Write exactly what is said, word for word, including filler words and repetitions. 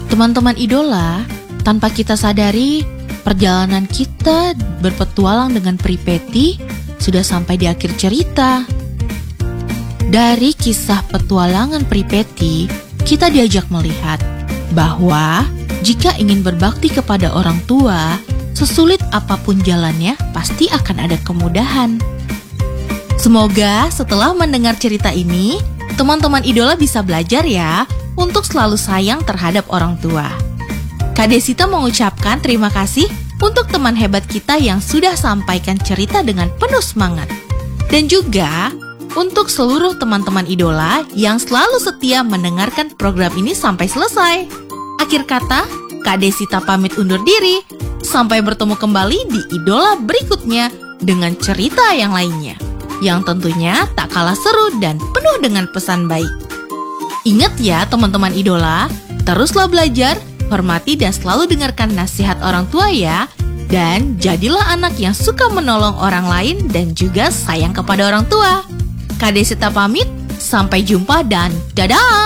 Teman-teman idola, tanpa kita sadari, perjalanan kita berpetualang dengan Pripeti sudah sampai di akhir cerita. Dari kisah petualangan Pripeti, kita diajak melihat bahwa jika ingin berbakti kepada orang tua, sesulit apapun jalannya, pasti akan ada kemudahan. Semoga setelah mendengar cerita ini, teman-teman idola bisa belajar ya untuk selalu sayang terhadap orang tua. Kak Desita mengucapkan terima kasih untuk teman hebat kita yang sudah sampaikan cerita dengan penuh semangat. Dan juga untuk seluruh teman-teman idola yang selalu setia mendengarkan program ini sampai selesai. Akhir kata, Kak Desita pamit undur diri. Sampai bertemu kembali di idola berikutnya dengan cerita yang lainnya, yang tentunya tak kalah seru dan penuh dengan pesan baik. Ingat ya teman-teman idola, teruslah belajar, hormati dan selalu dengarkan nasihat orang tua ya. Dan jadilah anak yang suka menolong orang lain dan juga sayang kepada orang tua. Kak Desita pamit, sampai jumpa dan dadah!